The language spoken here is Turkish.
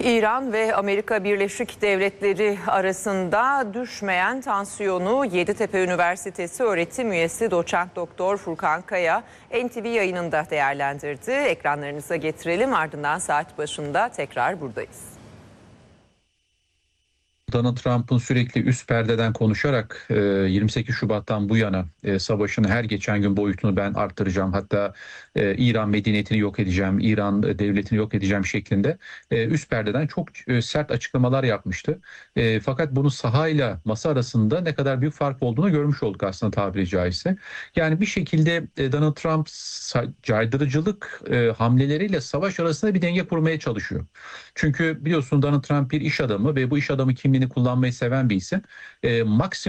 İran ve Amerika Birleşik Devletleri arasında düşmeyen tansiyonu Yeditepe Üniversitesi öğretim üyesi doçent doktor Furkan Kaya NTV yayınında değerlendirdi. Ekranlarınıza getirelim, ardından saat başında tekrar buradayız. Donald Trump'ın sürekli üst perdeden konuşarak 28 Şubat'tan bu yana savaşın her geçen gün boyutunu ben arttıracağım. Hatta İran medeniyetini yok edeceğim, İran devletini yok edeceğim şeklinde üst perdeden çok sert açıklamalar yapmıştı. Fakat bunu sahayla masa arasında ne kadar büyük fark olduğunu görmüş olduk aslında, tabiri caizse. Yani bir şekilde Donald Trump caydırıcılık hamleleriyle savaş arasında bir denge kurmaya çalışıyor. Çünkü biliyorsun, Donald Trump bir iş adamı ve bu iş adamı kimliğini kullanmayı seven bir isim. Maksimum